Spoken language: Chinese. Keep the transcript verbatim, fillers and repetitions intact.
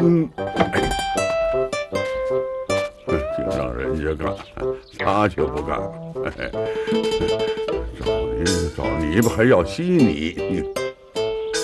嗯，哎，净让人家干，他就不干了。哎，找你找你不还要吸你？你